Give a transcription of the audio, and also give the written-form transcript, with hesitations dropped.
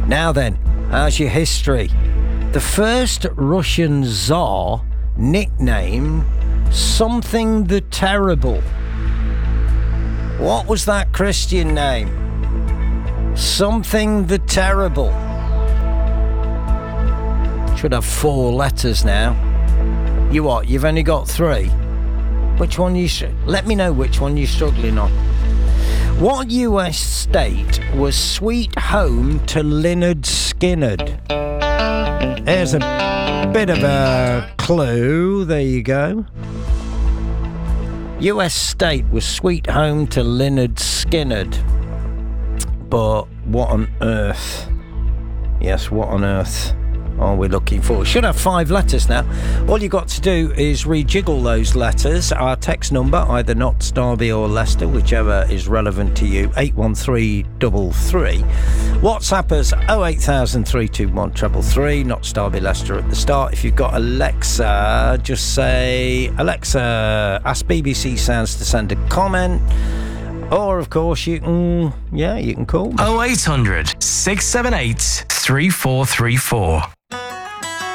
Now then, how's your history? The first Russian Tsar nickname something the Terrible. What was that Christian name? Something the Terrible. Should have 4 letters now. You what? You've only got 3? Which one let me know which one you're struggling on. What US state was sweet home to Lynyrd Skynyrd? There's a bit of a clue. There you go. US state was sweet home to Lynyrd Skynyrd. But what on earth? Yes, what on earth are we looking for? Should have 5 letters now. All you got to do is rejiggle those letters. Our text number, either Notts, Derby or Leicester, whichever is relevant to you, 81333. WhatsApp us 08000 321 333. Notts, Derby, Leicester at the start. If you've got Alexa, just say, Alexa, ask BBC Sounds to send a comment. Or, of course, you can call me. 0800 678 3434.